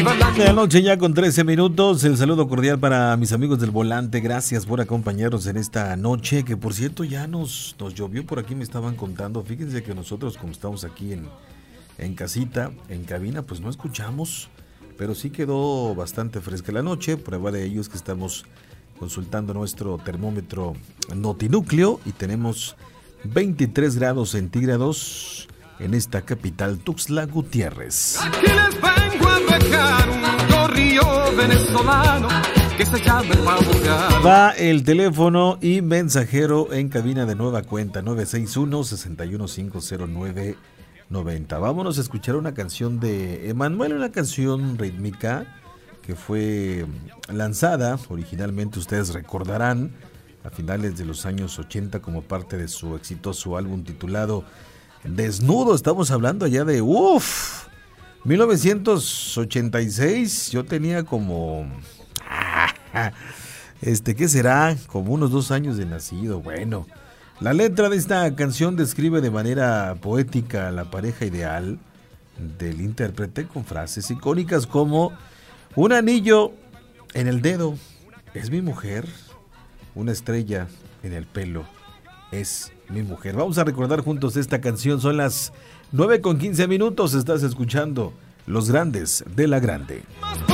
De la noche ya con 13 minutos, el saludo cordial para mis amigos del volante, gracias por acompañarnos en esta noche, que por cierto ya nos llovió por aquí, me estaban contando, fíjense que nosotros como estamos aquí en casita, en cabina, pues no escuchamos, pero sí quedó bastante fresca la noche, prueba de ello es que estamos consultando nuestro termómetro Notinúcleo y tenemos 23 grados centígrados en esta capital Tuxtla Gutiérrez. Aquí les vengo a dejar un corrillo venezolano que se llama El Pavo Galo. Va el teléfono y mensajero en cabina de nueva cuenta 961-6150990. Vámonos a escuchar una canción de Emanuel, una canción rítmica que fue lanzada originalmente, ustedes recordarán, a finales de los años 80 como parte de su exitoso álbum titulado Desnudo. Estamos hablando allá de 1986. Yo tenía como ¿qué será? Como unos 2 años de nacido. Bueno, la letra de esta canción describe de manera poética a la pareja ideal del intérprete con frases icónicas como: un anillo en el dedo es mi mujer, una estrella en el pelo es mi mujer. Vamos a recordar juntos esta canción. Son las 9:15. Estás escuchando Los Grandes de la Grande.